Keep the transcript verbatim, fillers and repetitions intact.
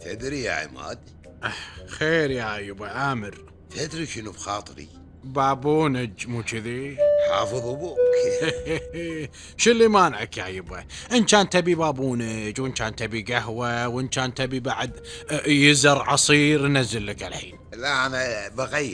تدري يا عماد، خير يا يبا آمر. تدري شنو بخاطري؟ بابونج مو كذي؟ حافظ ابوك. شو اللي مانعك يا يبا؟ ان كان تبي بابونج، وان كان تبي قهوة، وان كان تبي بعد آه، يزر عصير نزل لك الحين. لا انا بغير.